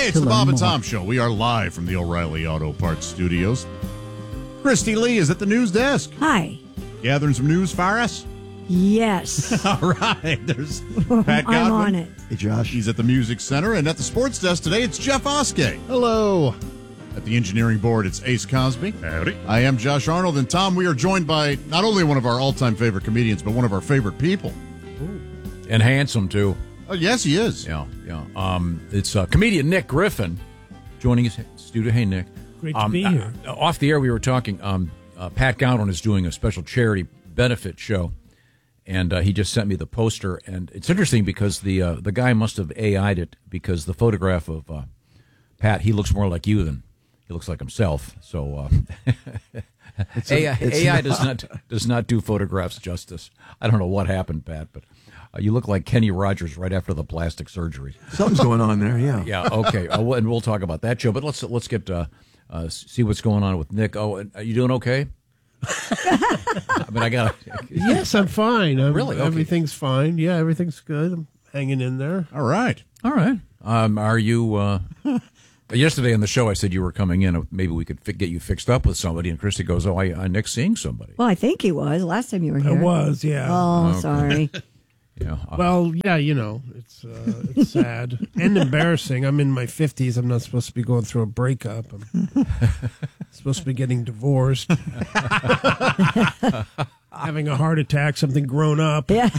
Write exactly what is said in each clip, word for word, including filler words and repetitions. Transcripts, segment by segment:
Hey, it's the Bob and Tom Show. We are live from the O'Reilly Auto Parts Studios. Christy Lee is at the news desk. Hi. Gathering some news for us? Yes. All right. There's Pat Godwin. I'm on it. Hey, Josh. He's at the music center. And at the sports desk today, it's Jeff Oskey. Hello. At the engineering board, it's Ace Cosby. Howdy. I am Josh Arnold. And Tom, we are joined by not only one of our all-time favorite comedians, but one of our favorite people. And handsome, too. Oh, yes, he is. Yeah, yeah. Um, it's uh, comedian Nick Griffin joining us in the studio. Hey, Nick. Great to um, be here. Uh, off the air, we were talking. Um, uh, Pat Godwin is doing a special charity benefit show, and uh, he just sent me the poster. And it's interesting because the uh, the guy must have A I'd it because the photograph of uh, Pat, he looks more like you than he looks like himself. So uh, A I, A I does not does not do photographs justice. I don't know what happened, Pat, but. Uh, you look like Kenny Rogers right after the plastic surgery. Something's going on there, yeah. Yeah, okay. Uh, well, and we'll talk about that, Joe. But let's let's get uh, uh, see what's going on with Nick. Oh, are you doing okay? I mean, I got Yes, I'm fine. I'm, Really? Okay. Everything's fine. Yeah, everything's good. I'm hanging in there. All right. all right. Um, are you? Uh, yesterday on the show, I said you were coming in. Maybe we could fi- get you fixed up with somebody. And Christy goes, "Oh, I, uh, Nick's seeing somebody." Well, I think he was last time you were here. I was, yeah. Oh, sorry. Yeah. Uh, Well, yeah, you know, it's uh, it's sad and embarrassing. I'm in my fifties. I'm not supposed to be going through a breakup. I'm supposed to be getting divorced, having a heart attack, something grown up. Yeah.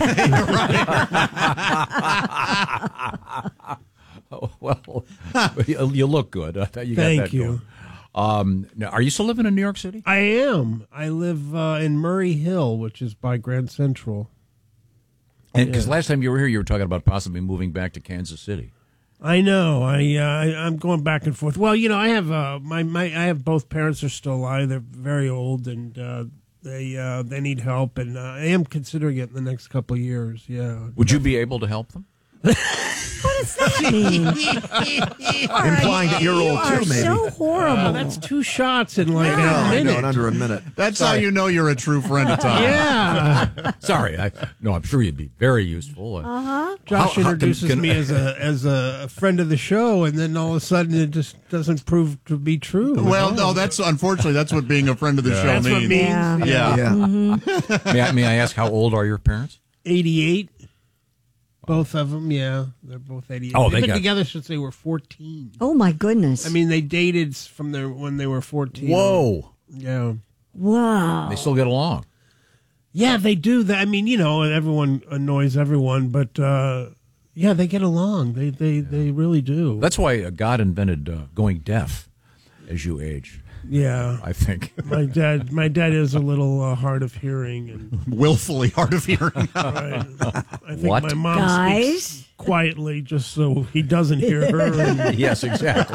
oh, well, you, you look good. I thought you got Thank that you. going. Um, now, are you still living in New York City? I am. I live uh, in Murray Hill, which is by Grand Central. Because Yeah. last time you were here, you were talking about possibly moving back to Kansas City. I know. I, uh, I I'm going back and forth. Well, you know, I have uh, my my I have both parents are still alive. They're very old, and uh, they uh, they need help. And uh, I am considering it in the next couple of years. Yeah. Would you be able to help them? What does that mean? Implying that you're you old, are too, maybe. so horrible. Uh, that's two shots in like No, a I know, minute. in under a minute. That's how you know you're a true friend of Tom. Yeah. Sorry, I no, I'm sure you'd be very useful. Uh, Uh-huh. Josh How- how can- introduces can- me as a as a friend of the show, and then all of a sudden it just doesn't prove to be true. Well, no, that's unfortunately that's what being a friend of the show That's what means. means. Yeah. Yeah. Yeah. may I may I ask how old are your parents? eighty-eight. Both of them, yeah, they're both eighty-eight. Oh, They've they been got- together since they were fourteen. Oh, my goodness. I mean, they dated from their when they were fourteen. Whoa, Yeah. wow. they still get along. Yeah, they do. That. I mean, you know, everyone annoys everyone, but uh, yeah, they get along. They they, they really do. That's why uh, God invented uh, going deaf as you age. yeah. I think. My dad, my dad is a little uh, hard of hearing, and Willfully hard of hearing. right, I think What? my mom Guys? speaks quietly just so he doesn't hear her, and Yes, exactly.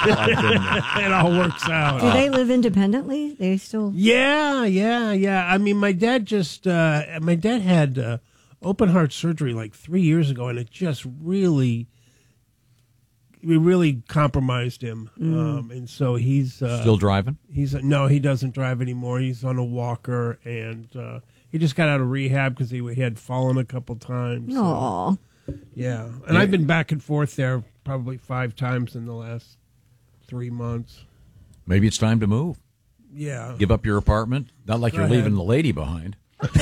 it all works out. Do they live independently? They still. Yeah, yeah, yeah. I mean, my dad just, uh, my dad had uh, open heart surgery like three years ago, and it just really, we really compromised him. Um, and so he's uh, Still driving? he's no, he doesn't drive anymore. He's on a walker, and uh, he just got out of rehab because he, he had fallen a couple times. So, Aw. yeah, and I've been back and forth there probably five times in the last three months. Maybe it's time to move. Yeah. Give up your apartment. Not like Go you're ahead. leaving the lady behind.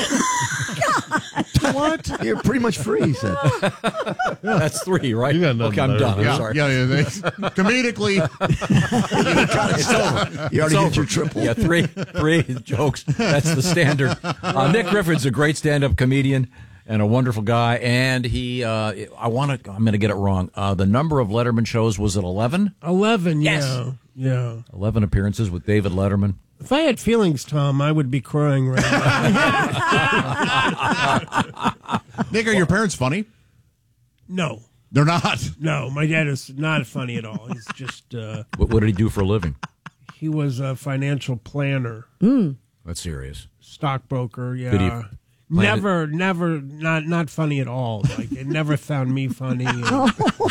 What? You're pretty much free, he said. That's three, right? You got nothing okay, I'm there. done. I'm Yeah, sorry. yeah, yeah. They, comedically, It's over. You already It's hit your over. triple. Yeah, three, three jokes. That's the standard. Uh, Nick Griffin's a great stand-up comedian and a wonderful guy. And he, uh, I want to, I'm going to get it wrong. Uh, the number of Letterman shows was it eleven? Eleven, Yes. yeah, yeah. eleven appearances with David Letterman. If I had feelings, Tom, I would be crying right now. Nick, are your parents funny? No, They're not. no, my dad is not funny at all. He's just uh, What, what did he do for a living? he was a financial planner, That's serious. stockbroker. Yeah, Did he plan never, never, not not funny at all. Like it never found me funny. And, So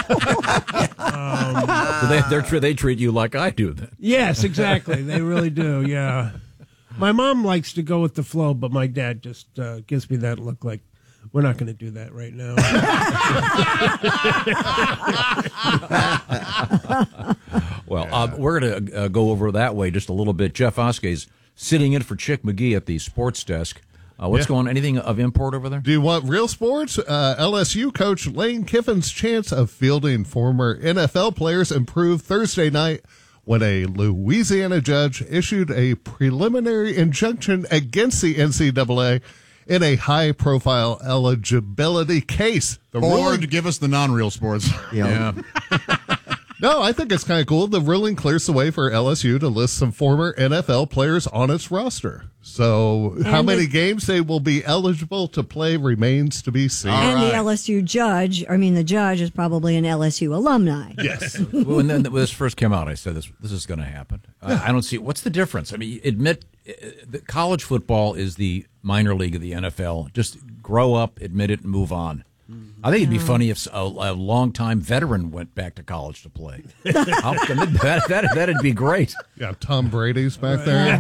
they, they're, tr- they treat you like I do then. yes, exactly. They really do. Yeah, my mom likes to go with the flow, but my dad just uh, gives me that look like. We're not going to do that right now. Uh, we're going to uh, go over that way just a little bit. Jeff Oskey's sitting in for Chick McGee at the sports desk. Uh, what's Yeah. going on? Anything of import over there? Do you want real sports? Uh, L S U coach Lane Kiffin's chance of fielding former N F L players improved Thursday night when a Louisiana judge issued a preliminary injunction against the N C double A in a high-profile eligibility case. The Or ruling, give us the non-real sports. Yeah. no, I think it's kind of cool. The ruling clears the way for L S U to list some former N F L players on its roster. So how And many it- games they will be eligible to play remains to be seen. and right. the L S U judge, I mean, the judge is probably an L S U alumni. Yes. when, then, when this first came out, I said this this is going to happen. I, I don't see what's the difference. I mean, admit uh, that college football is the minor league of the N F L. Just grow up, admit it, and move on. I think it'd be funny if a, a longtime veteran went back to college to play. How- that, that, that'd be great. Yeah, Tom Brady's back there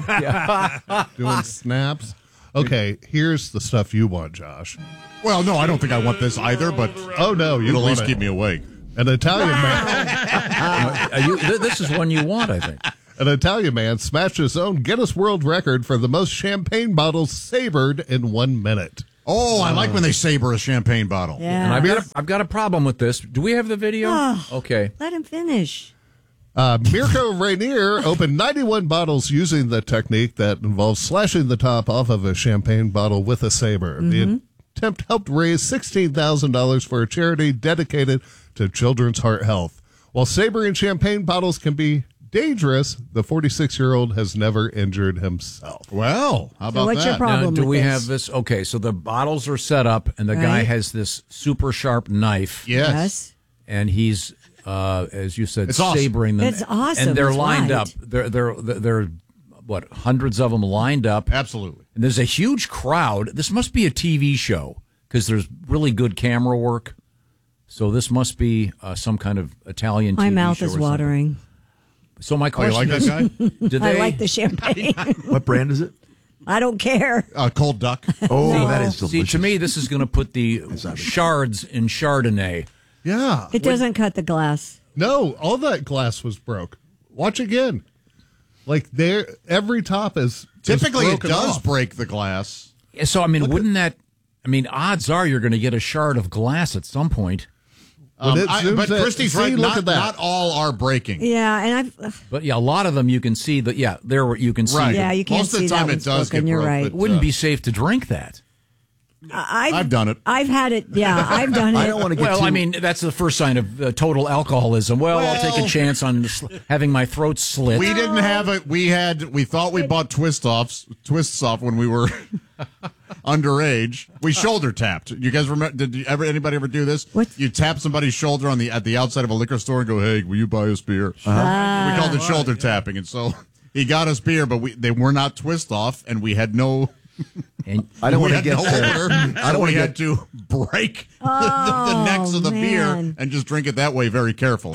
doing snaps. Okay, here's the stuff you want, Josh. Well, no, I don't think I want this either, but Oh no, you it'll at want least it. keep me awake. An Italian man. Uh, you, th- this is one you want, I think. An Italian man smashed his own Guinness World Record for the most champagne bottles sabered in one minute. Oh, I like when they saber a champagne bottle. Yeah. And I've got a, I've got a problem with this. Do we have the video? Oh. Okay. Let him finish. Uh, Mirko Rainier opened ninety-one bottles using the technique that involves slashing the top off of a champagne bottle with a saber. Mm-hmm. The attempt helped raise sixteen thousand dollars for a charity dedicated to children's heart health. While sabering champagne bottles can be dangerous, the forty-six-year-old has never injured himself. Well, how about what's that? your problem? Now, do with we this? have this? Okay, so the bottles are set up, and the guy Right. has this super sharp knife, Yes. Yes. and he's, uh, as you said, It's awesome. sabering them. It's awesome. and they're It's lined right. up. They're they're they're what hundreds of them lined up, Absolutely. and there's a huge crowd. This must be a T V show because there's really good camera work. So this must be uh, some kind of Italian T V My mouth show is or something. watering. So my Oh, you question like is, that guy? did I they? like the champagne. What brand is it? I don't care. Uh, cold duck. Oh, No. that is See, delicious. to me, this is going to put the shards in Chardonnay. Yeah. It doesn't cut the glass. No, all that glass was broke. Watch again. Like there, every top is is Typically, it broken does off. break the glass. So, I mean, wouldn't that? I mean, odds are you're going to get a shard of glass at some point. When Um, it I- zooms but in- Christy's see, right. Look Not, at that. not all are breaking. Yeah, and I've. But yeah, a lot of them you can see that. Yeah, there you can see. Right. Yeah, you can't Most of see the time that it one's does broken, get you're broke, right. but, It wouldn't uh, be safe to drink that. I've, I've done it. I've had it. Yeah, I've done it. I don't want to get Well, too, I mean, that's the first sign of uh, total alcoholism. Well, I'll take a Well- chance on sl- having my throat slit. We didn't have it. We had. We thought we bought twist offs, twists off when we were underage. We shoulder tapped. You guys remember? Did you ever anybody ever do this? What? You tap somebody's shoulder on the at the outside of a liquor store and go, "Hey, will you buy us beer?" We called it shoulder tapping, and so he got us beer, but we they were not twist off, and we had no. And I don't we want to had get no there. order, I so don't want we to had get. to break the, the, the necks of the beer man. and just drink it that way, very carefully.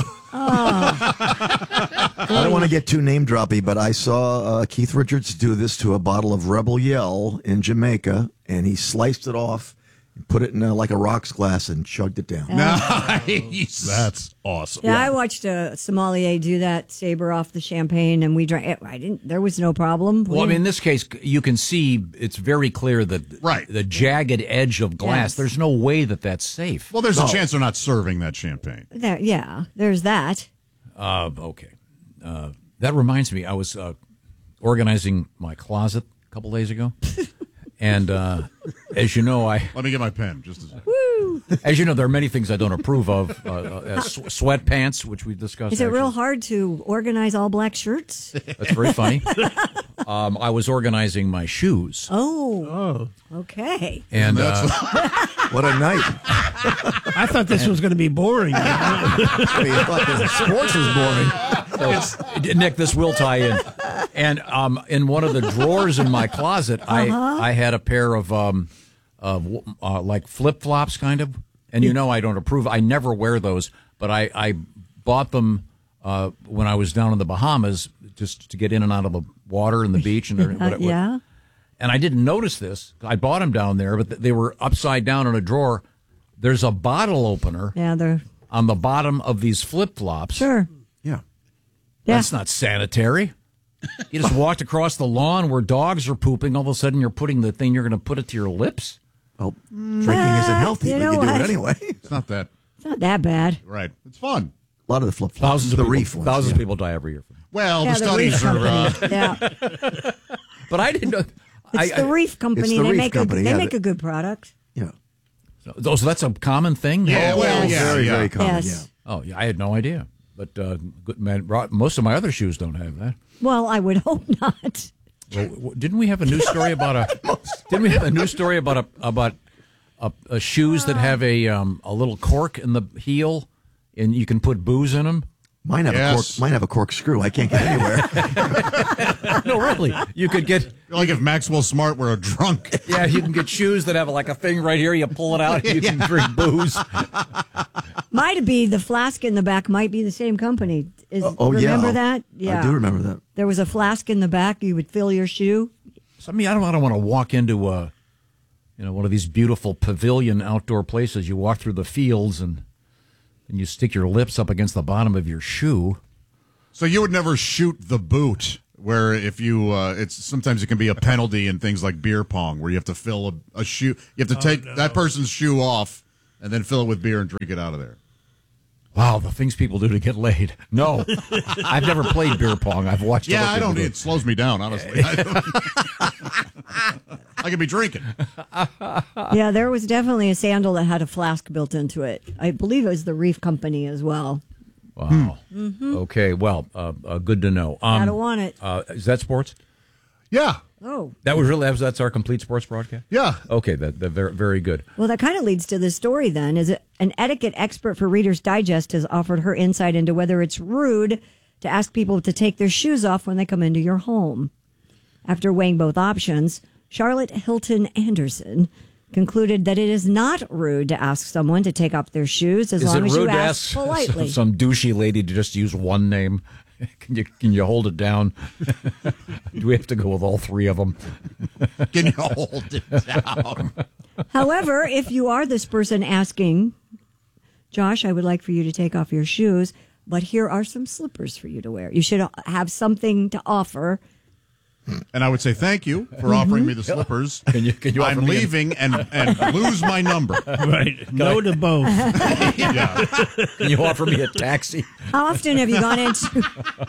I don't want to get too name droppy, but I saw uh, Keith Richards do this to a bottle of Rebel Yell in Jamaica, and he sliced it off and put it in a, like a rocks glass and chugged it down. Nice. That's awesome. Yeah, I watched a sommelier do that, saber off the champagne, and we drank it. I didn't. There was no problem. well, I We- mean, in this case, you can see it's very clear that Right. the jagged edge of glass. Yes. There's no way that that's safe. Well, there's a chance they're not serving that champagne. there, yeah, there's that. Uh, okay. Uh, that reminds me, I was uh, organizing my closet a couple days ago. And uh, as you know, I Let me get my pen. Just as, as you know, there are many things I don't approve of. Uh, uh, sw- sweatpants, which we discussed. Is it real actually. hard to organize all black shirts? That's very funny. Um, I was organizing my shoes, Oh, okay. and uh, What a night. I thought this was going to be boring. I mean, I thought the sports was boring. so, Nick, this will tie in. And um, in one of the drawers in my closet, I I had a pair of um, of uh, like flip flops, kind of. And you know, I don't approve. I never wear those, but I I bought them uh, when I was down in the Bahamas, just to get in and out of the water and the beach and Uh, what, yeah. And I didn't notice this. I bought them down there, but they were upside down in a drawer. There's a bottle opener Yeah, they're on the bottom of these flip flops. sure. Yeah. That's not sanitary. You just walked across the lawn where dogs are pooping. All of a sudden, you're putting the thing, you're going to put it to your lips? Well, drinking isn't healthy, you but know you do what? it anyway. It's not that It's not that bad. right. It's fun. A lot of the flip flops. Thousands of the people, reef ones, thousands yeah. of people die every year. Well, Yeah, the the Reef studies are. Uh, Company. Yeah, But I didn't know. it's I, the Reef Company. the they Reef make Company, a they yeah, make the- a good product. Yeah. I, so that's a common thing? yeah, Oh, well, Yes. yeah, very, yeah. very common, Yes. Oh, yeah, I had no idea. But uh, good man, most of my other shoes don't have that. Well, I would hope not. Well, w- didn't we have a news story about a? Didn't we have a news story about a about a, a shoes that have a um, a little cork in the heel, and you can put booze in them? Mine have a Yes. cork. Mine have a corkscrew. I can't get anywhere. No, really. You could get Like if Maxwell Smart were a drunk. yeah, you can get shoes that have like a thing right here. You pull it out, and you can drink booze. Might be the flask in the back. Might be the same company. Is, Oh yeah. remember that? Yeah, I do remember that. There was a flask in the back. You would fill your shoe. So, I mean, I don't, I don't want to walk into a, you know, one of these beautiful pavilion outdoor places. You walk through the fields and and you stick your lips up against the bottom of your shoe. So you would never shoot the boot, where if you, uh, it's sometimes it can be a penalty in things like beer pong, where you have to fill a, a shoe, you have to take that person's shoe off and then fill it with beer and drink it out of there. Wow, the things people do to get laid. No, I've never played beer pong. I've watched. Yeah, other I people don't. do It slows me down, honestly. I, don't- I could be drinking. Yeah, there was definitely a sandal that had a flask built into it. I believe it was the Reef Company as well. Wow. Okay. Well, uh, uh, good to know. Um, Gotta want it. Uh, is that sports? Yeah. Oh, That was really that's our complete sports broadcast. Yeah. Okay. That, that very very good. well, that kind of leads to this story. Then, is it an etiquette expert for Reader's Digest has offered her insight into whether it's rude to ask people to take their shoes off when they come into your home. After weighing both options, Charlotte Hilton Anderson concluded that it is not rude to ask someone to take off their shoes as Is long it as you rude to ask ask politely. some, some douchey lady to just use one name? Can you can you hold it down? Do we have to go with all three of them? Can you hold it down? However, if you are this person asking, Josh, I would like for you to take off your shoes, but here are some slippers for you to wear. You should have something to offer. And I would say thank you for offering me the slippers. Can you can you offer I'm me a- leaving and, and lose my number. Right. No to both. Yeah. Can you offer me a taxi? How often have you gone into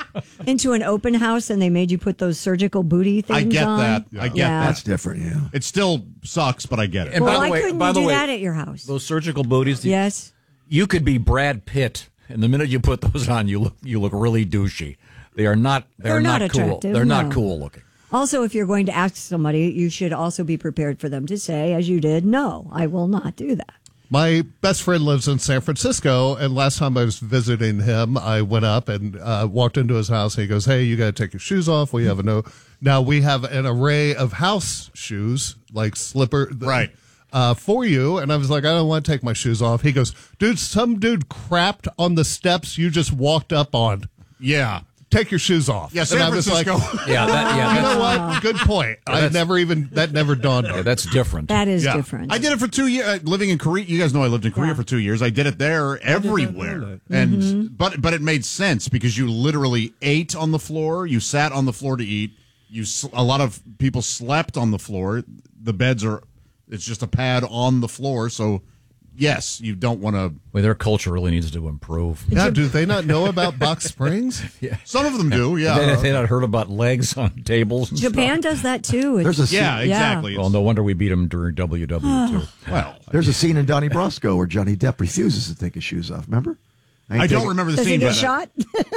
into an open house and they made you put those surgical booty things I get on? that. I get Yeah. That's different. Yeah. It still sucks, but I get it. And Well, by why the way, couldn't by you the do way, that at your house? those surgical booties. Yes. You could be Brad Pitt, and the minute you put those on, you look you look really douchey. They are not. They're, They're not cool. attractive, They're not no. cool looking. Also, if you're going to ask somebody, you should also be prepared for them to say, as you did, no, I will not do that. My best friend lives in San Francisco, and last time I was visiting him, I went up and uh, walked into his house. And he goes, "Hey, you got to take your shoes off. We have a no." Now we have an array of house shoes, like slipper, Right. uh, for you. And I was like, "I don't want to take my shoes off." He goes, "Dude, some dude crapped on the steps you just walked up on. Yeah. Take your shoes off." Yeah, And San I was like, Francisco. Yeah, that, yeah, you that's, know what? Good point. I that's- never even that never dawned on yeah, me. that's different. That is Yeah. different. I did it for two years. Uh, living in Korea, you guys know I lived in Korea Yeah. for two years. I did it there everywhere, and but but it made sense because you literally ate on the floor. You sat on the floor to eat. You s- a lot of people slept on the floor. The beds are it's just a pad on the floor. So yes, you don't want to. Well, their culture really needs to improve. Yeah, do they not know about box springs? Some of them do. They, Yeah. they not heard about legs on tables. And Japan does that too. There's a Yeah. scene, Exactly. Stuff. Well, no wonder we beat them during W W two. Well, there's a scene in Donnie Brasco where Johnny Depp refuses to take his shoes off. Remember? ain't I don't taking- remember the Does he scene. get but- shot?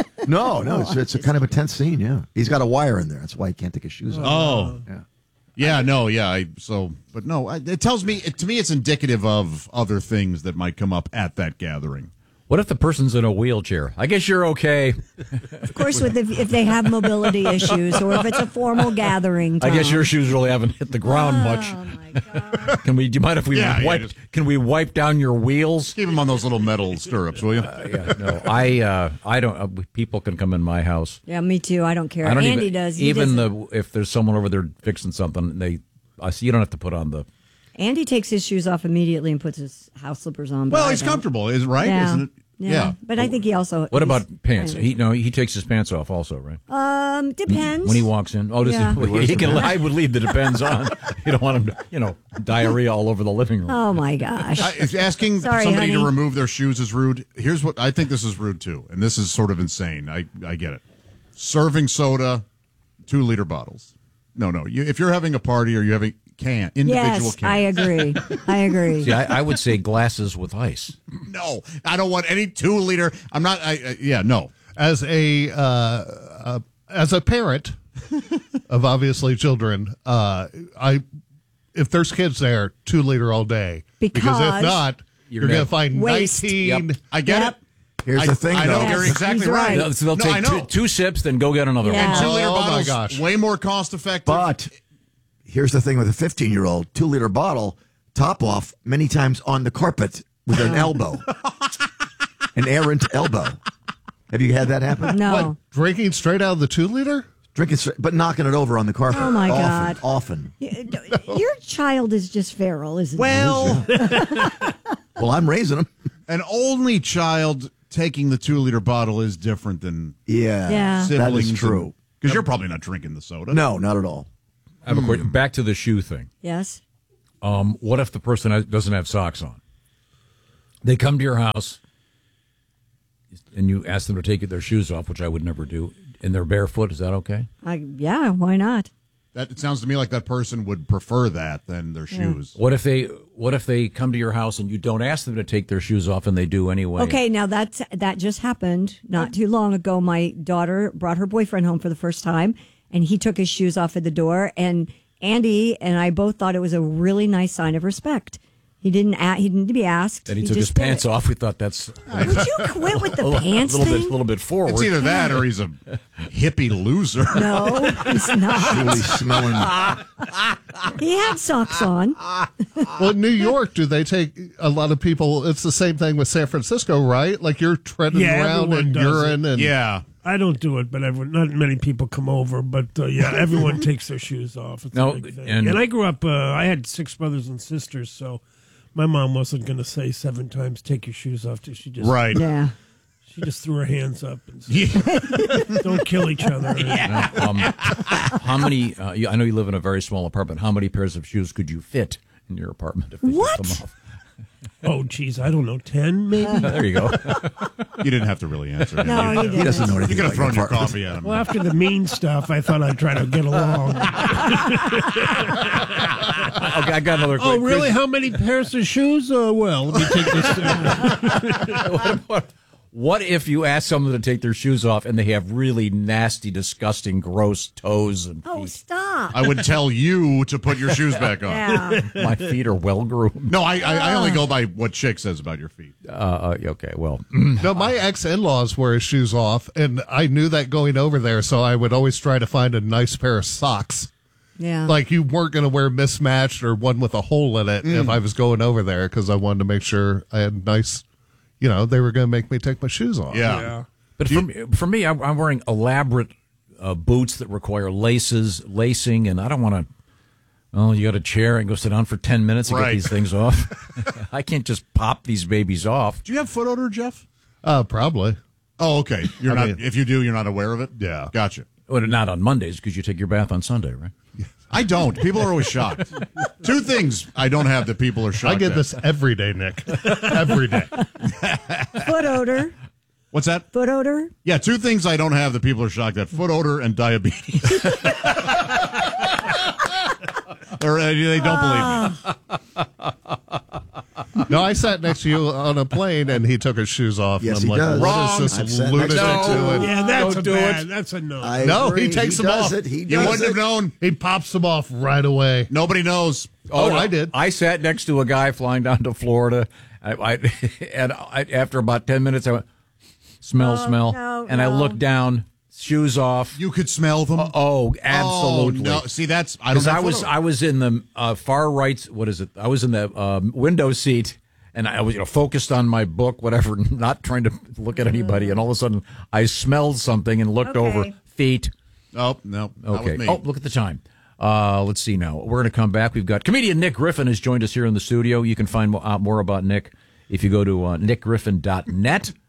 No, no. It's, it's a kind of a tense scene. Yeah. He's got a wire in there. That's why he can't take his shoes off. Oh. Yeah. Yeah, no, yeah. I, so, but no, I, it tells me, it, to me, it's indicative of other things that might come up at that gathering. What if the person's in a wheelchair? I guess you're okay. Of course, with if, if they have mobility issues or if it's a formal gathering. I guess Tom. your shoes really haven't hit the ground Oh much. my God. Can we? Do you mind if we Yeah, yeah, wipe? just- Can we wipe down your wheels? Keep them on those little metal stirrups, will you? Yeah, no, I, uh, I don't. Uh, people can come in my house. Yeah, me too. I don't care. I don't Andy even, does. He even doesn't. the if there's someone over there fixing something, they, I see you don't have to put on the. Andy takes his shoes off immediately and puts his house slippers on. but Well, I he's don't. comfortable, is right? Yeah. Isn't it? Yeah, Yeah. but I think he also. What he's about pants? kind He no, he takes his pants off also, right? of- um, depends. When he walks in. Oh, does Yeah. he, he can. I would leave the depends on. You don't want him to, you know, diarrhea all over the living room. Oh my gosh! I, if asking Sorry, somebody honey. to remove their shoes is rude. Here's what I think this is rude too, and this is sort of insane. I, I get it. Serving soda, two liter bottles. No, no. You, if you're having a party or you're having can individual yes, can. I agree. I agree. See, I, I would say glasses with ice. No, I don't want any two liter. I'm not. I, I yeah, no. As a uh, uh, as a parent of obviously children, uh, I if there's kids there, two liter all day. Because if not, you're you're, gonna going to find waste. nineteen. Yep. I get Yep. it. Here's I, the thing, I know though. you're Yes, exactly he's right. right. So they'll No, I take know. two, two sips, then go get another Yeah. And two one. liter Oh, my bottles, gosh. way more cost effective. But here's the thing with a fifteen year old two liter bottle, top off many times on the carpet with an elbow, an errant elbow. Have you had that happen? No. What, drinking straight out of the two liter? Drinking, straight, but knocking it over on the carpet. Oh, my often, God. Often. Your child is just feral, isn't well, Well, I'm raising them. an only child taking the two liter bottle is different than Yeah, Yeah. that siblings. is true. Because you're probably not drinking the soda. No, not at all. I have a question. Back to the shoe thing. he? Yes. Um, what if the person has- doesn't have socks on? They come to your house, and you ask them to take their shoes off, which I would never do, and they're barefoot. Is that okay? I, yeah. Why not? That it sounds to me like that person would prefer that than their shoes. What if they What if they come to your house and you don't ask them to take their shoes off, and they do anyway? Okay, now that's that just happened not too long ago. My daughter brought her boyfriend home for the first time, and he took his shoes off at the door. And Andy and I both thought it was a really nice sign of respect. He didn't. A- he didn't be asked. And he, took his just did pants it. off. We thought that's Would you quit with the a little, pants little thing? bit, little bit forward. It's either that or he's a hippie loser. No, he's not. Really smelling. He had socks on. Well, in New York, do they take a lot of people? It's the same thing with San Francisco, right? Like you're treading Yeah, around everyone in does urine and Yeah. I don't do it, but everyone, not many people come over. But uh, yeah, everyone takes their shoes off. It's No, a big thing. and- And, I grew up. Uh, I had six brothers and sisters, so my mom wasn't going to say seven times "take your shoes off." She just Right. Yeah. She just threw her hands up and said, "Don't kill each other." um, how many? Uh, you- I know you live in a very small apartment. How many pairs of shoes could you fit in your apartment if they took What? them off? Oh, geez, I don't know, ten maybe. There you go. You didn't have to really answer. him. No, you He didn't. doesn't know You anything could have about thrown your apartment. coffee at him. Well, after the mean stuff, I thought I'd try to get along. Okay, I got another. Oh, quick- really? How many pairs of shoes? Uh, well, let me take this. Uh, what, what- what if you ask someone to take their shoes off and they have really nasty, disgusting, gross toes and Oh, feet? stop. I would tell you to put your shoes back on. Yeah. My feet are well groomed. No, I, I I only go by what Chick says about your feet. Uh, uh, okay, well, No, my ex-in-laws wear his shoes off, and I knew that going over there, so I would always try to find a nice pair of socks. Yeah. Like you weren't going to wear mismatched or one with a hole in it if I was going over there because I wanted to make sure I had nice, you know, they were going to make me take my shoes off. Yeah. but for me, for me, I'm, I'm wearing elaborate uh, boots that require laces, lacing, and I don't want to. Oh, you got a chair and go sit down for ten minutes to get Right. these things off. I can't just pop these babies off. Do you have foot odor, Jeff? Uh, probably. Oh, okay. You're I not. mean- if you do, you're not aware of it. Yeah. Gotcha. Well, not on Mondays because you take your bath on Sunday, right? I don't. People are always shocked. Two things I don't have that people are shocked I get at. this every day, Nick. every day. Foot odor. What's that? Foot odor. Yeah, two things I don't have that people are shocked at: foot odor and diabetes. or uh, they don't believe me. No, I sat next to you on a plane, and he took his shoes off. Yes, and I'm he like, does. what Wrong. is I've this sat next lunatic to him. doing? yeah, that's Don't a do bad. it. That's a no. I No, he agree. takes them does off. It. He You does wouldn't it. have known. He pops them off right away. Nobody knows. Oh, no. I did. I sat next to a guy flying down to Florida, I, I, and I, after about ten minutes, I went, smell, Oh, smell, no, and I no. looked down, shoes off. You could smell them. Oh, absolutely. Oh, no. See, that's I don't. Because have I foot was odor. I was in the uh, far right. What is it? I was in the um, window seat, and I was you know focused on my book, whatever, not trying to look at anybody. And all of a sudden, I smelled something and looked Okay. over. Feet. Oh no. Not Okay. with me. Oh, look at the time. Uh, let's see now. We're going to come back. We've got comedian Nick Griffin has joined us here in the studio. You can find mo- out more about Nick if you go to uh, nick griffin dot net.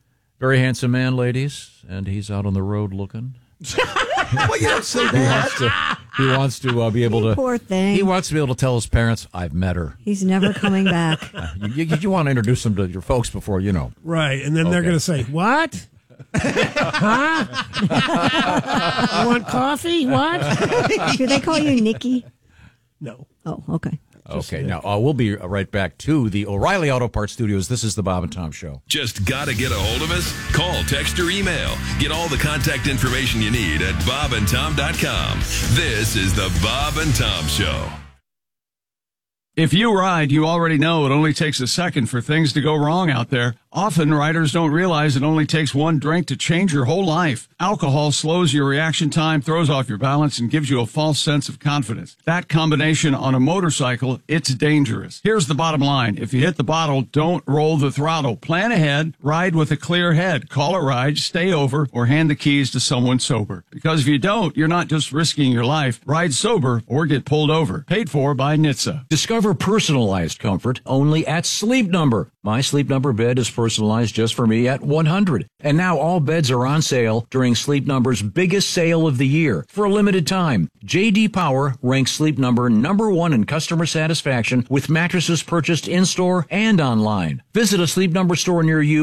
Very handsome man, ladies, and he's out on the road looking. Well, you don't say He wants that. to, he wants to uh, be able to. Poor thing. He wants to be able to tell his parents, "I've met her." He's never coming back. You, you, you want to introduce them to your folks before you know. Right, and then they're Okay. going to say, "What? Huh? You want coffee? What?" Do they call you Nikki? No. Oh, okay. Okay, now uh, we'll be right back to the O'Reilly Auto Parts Studios. This is the Bob and Tom Show. Just gotta get a hold of us? Call, text, or email. Get all the contact information you need at bob and tom dot com. This is the Bob and Tom Show. If you ride, you already know it only takes a second for things to go wrong out there. Often, riders don't realize it only takes one drink to change your whole life. Alcohol slows your reaction time, throws off your balance, and gives you a false sense of confidence. That combination on a motorcycle, it's dangerous. Here's the bottom line. If you hit the bottle, don't roll the throttle. Plan ahead, ride with a clear head. Call a ride, stay over, or hand the keys to someone sober. Because if you don't, you're not just risking your life. Ride sober or get pulled over. Paid for by N H T S A. Discover personalized comfort only at Sleep Number. My Sleep Number bed is personalized just for me at one hundred. And now all beds are on sale during Sleep Number's biggest sale of the year. For a limited time, J D Power ranks Sleep Number number one in customer satisfaction with mattresses purchased in-store and online. Visit a Sleep Number store near you